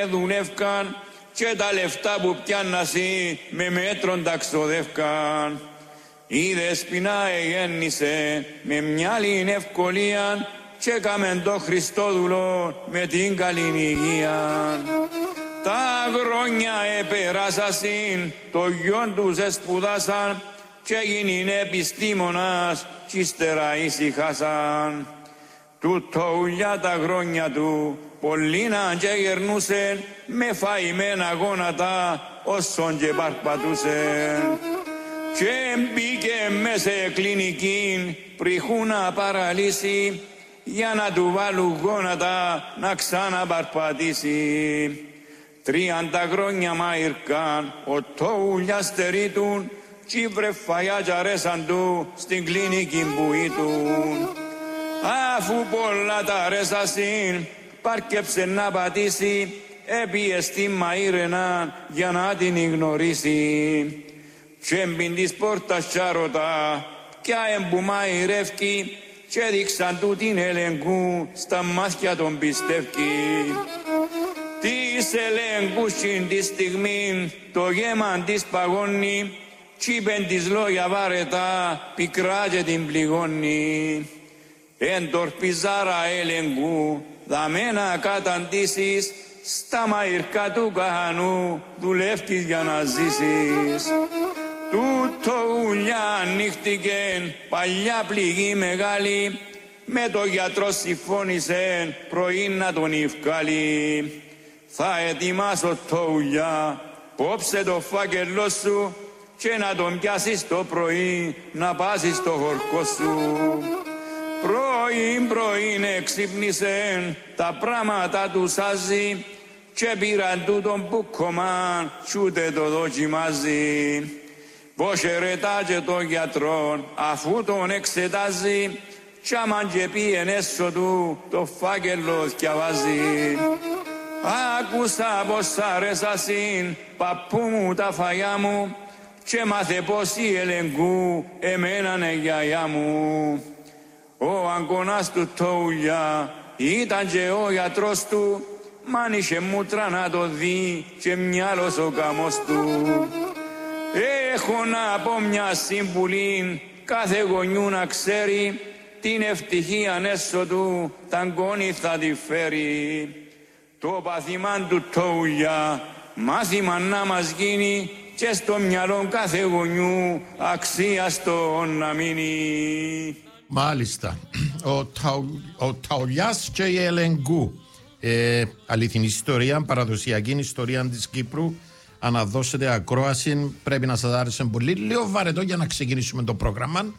δουλεύκαν και τα λεφτά που πιάννασι με μέτρον τα ξοδεύκαν. Η Δεσποινα εγέννησε με μυαλήν ευκολία και έκαμεν το Χριστόδουλο με την καλήν υγεία. Τα χρόνια επεράσασιν, το γιον τους εσπουδάσαν και γίνην επιστήμονας κι ύστερα ησυχάσαν. Τούτο ουλιά τα χρόνια του πολλήναν και γερνούσεν με φαϊμένα γόνατα όσον και παρπατούσεν. Και μπήκε μέσα κλινική πριχού να παραλύσει για να του βάλουν γόνατα να ξαναπαρπατήσει. 30 χρόνια μαΐρκαν ο τόουλια στερήτουν κι βρε φαγιά ρέσαν του στην κλινική που ήτουν. Αφού πολλά τα ρέσασιν πάρκεψε να πατήσει, έπιε στη μαΐρενα για να την γνωρίσει. Και μπιν της πόρτας τσάρωτα κι αεμπου ρεύκει και δείξαν του την ελεγγού στα μάτια τον πιστεύκει. Της ελεγγούς στην τη στιγμή το γέμαν της παγώνει κι είπεν της λόγια βάρετα πικρά και την πληγώνει. Εν τορπιζάρα ελεγγού δαμένα καταντήσεις στα μαϊρκά του καχανού δουλεύκεις για να ζήσεις. Τούτο ουλιά ανοίχτηκεν παλιά πληγή μεγάλη με το γιατρό συμφώνησεν πρωί να τον ευκάλει. Θα ετοιμάσω το ουλιά, πόψε το φάκελό σου και να τον πιάσεις το πρωί να πάσεις στο χορκό σου. Πρωί εξύπνησεν τα πράματα του σάζει και πήραν του τον μπουκομάν κι ούτε το δοκιμάζει. Ποσερετά και τον γιατρόν αφού τον εξετάζει κι άμαν και πήγεν έσω του το φάκελο θκιαβάζει. Άκουσα πως αρέσασιν παππού μου τα φαγιά μου και μάθε πως η ελεγγού εμένανε γιαγιά μου. Ο αγκονάς του τόουλια ήταν και ο γιατρός του, μαν είχε μούτρα να το δει και μυαλός ο καμός του. Έχω να πω μια συμβουλή κάθε γονιού να ξέρει την ευτυχία έσω του ταγκόνι θα τη φέρει. Το παθημάν του τόουλια μάθημα να μας γίνει και στο μυαλό κάθε γονιού αξίαστο να μείνει. Μάλιστα. Ο Ταουλιάς και η Ελεγγού. Αληθινή ιστορία, παραδοσιακή ιστορία της Κύπρου. Αναδώσετε ακρόαση, πρέπει να σας άρεσε πολύ. Λίγο βαρετό για να ξεκινήσουμε το πρόγραμμα.